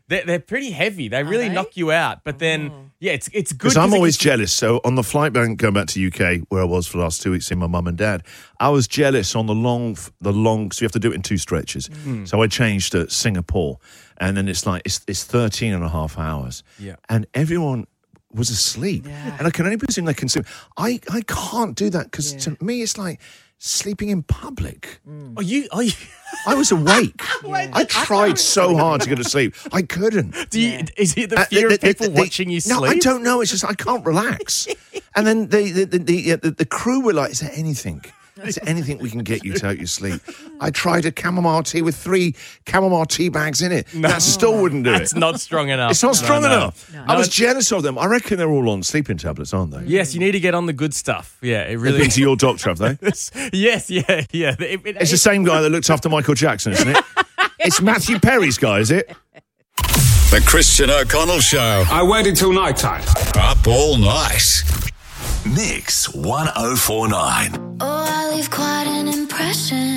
They're pretty heavy. They really knock you out. But then, it's good. Because I'm always jealous. So on the flight back going back to UK, where I was for the last 2 weeks seeing my mum and dad, I was jealous on the long, so you have to do it in 2 stretches. So I changed to Singapore, and then it's 13 and a half hours. Yeah. And everyone was asleep. Yeah. And I can only presume they can sleep. I can't do that because to me it's like sleeping in public. Are you? I was awake. I tried so hard to go to sleep. I couldn't. Is it the fear of people watching you sleep? No, I don't know. It's just I can't relax. And then the crew were like, "Is there anything? Is there anything we can get you to help you sleep?" I tried a chamomile tea with 3 chamomile tea bags in it. No. That still wouldn't do it. It's not strong enough. It's not strong enough. No. I was jealous of them. I reckon they're all on sleeping tablets, aren't they? Yes, you need to get on the good stuff. Yeah, it They've really. been to your doctor, have they? Yes, yeah. It's the same guy that looked after Michael Jackson, isn't it? It's Matthew Perry's guy, is it? The Christian O'Connell Show. I waited till night time. Up all night. Mix 1049. Oh, I leave quite an impression.